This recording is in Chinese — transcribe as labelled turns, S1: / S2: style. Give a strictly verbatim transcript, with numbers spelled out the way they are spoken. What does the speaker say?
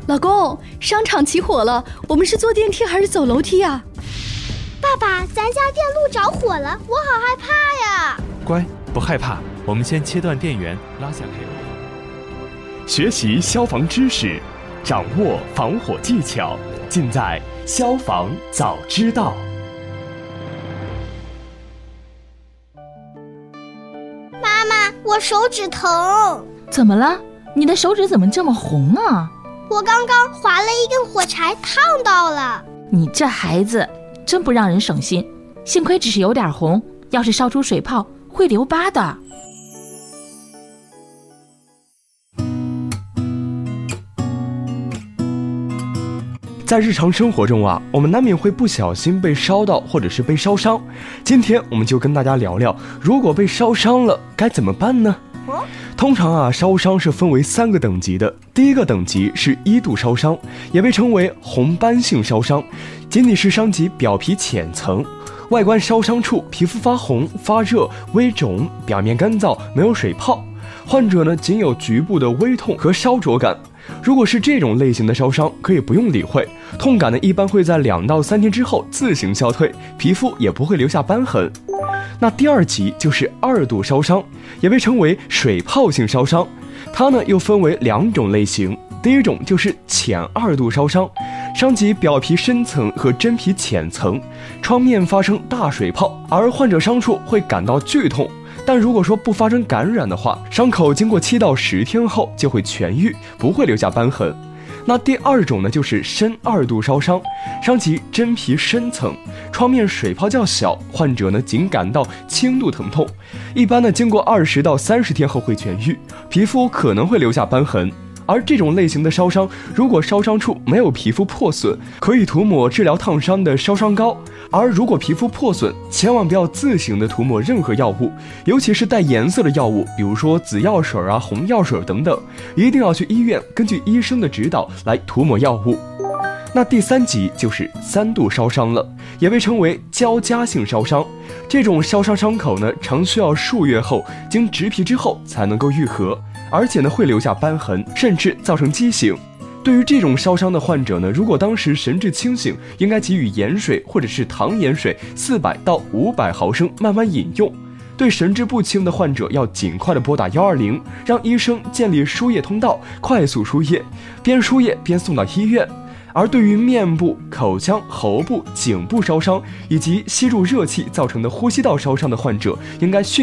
S1: 老公，商场起火了，我们是坐电梯还是走楼梯啊？
S2: 爸爸，咱家电路着火了，我好害怕呀！
S3: 乖，不害怕，我们先切断电源，拉下 cable。
S4: 学习消防知识，掌握防火技巧，尽在消防早知道。
S2: 妈妈，我手指疼。
S5: 怎么了？你的手指怎么这么红啊？
S2: 我刚刚划了一根火柴，烫到了。
S5: 你这孩子真不让人省心，幸亏只是有点红，要是烧出水泡会留疤的。
S4: 在日常生活中啊，我们难免会不小心被烧到，或者是被烧伤。今天我们就跟大家聊聊，如果被烧伤了该怎么办呢？通常啊，烧伤是分为三个等级的。第一个等级是一度烧伤，也被称为红斑性烧伤，仅仅是伤及表皮浅层，外观烧伤处皮肤发红、发热、微肿，表面干燥，没有水泡。患者呢，仅有局部的微痛和烧灼感。如果是这种类型的烧伤，可以不用理会，痛感呢一般会在两到三天之后自行消退，皮肤也不会留下斑痕。那第二级就是二度烧伤，也被称为水泡性烧伤，它呢又分为两种类型。第一种就是浅二度烧伤，伤及表皮深层和真皮浅层，创面发生大水泡，而患者伤处会感到剧痛。但如果说不发生感染的话，伤口经过七到十天后就会痊愈，不会留下斑痕。那第二种呢，就是深二度烧伤，伤及真皮深层，创面水泡较小，患者呢仅感到轻度疼痛，一般呢经过二十到三十天后会痊愈，皮肤可能会留下斑痕。而这种类型的烧伤，如果烧伤处没有皮肤破损，可以涂抹治疗烫伤的烧伤膏；而如果皮肤破损，千万不要自行的涂抹任何药物，尤其是带颜色的药物，比如说紫药水啊、红药水等等，一定要去医院根据医生的指导来涂抹药物。那第三级就是三度烧伤了，也被称为交加性烧伤。这种烧伤伤口呢，常需要数月后经植皮之后才能够愈合，而且呢会留下斑痕，甚至造成畸形。对于这种烧伤的患者呢，如果当时神志清醒，应该给予盐水或者是糖盐水四百到五百毫升慢慢饮用。对神志不清的患者，要尽快的拨打一二零，让医生建立输液通道，快速输液，边输液边送到医院。而对于面部、口腔、喉部、颈部烧伤以及吸入热气造成的呼吸道烧伤的患者，应该迅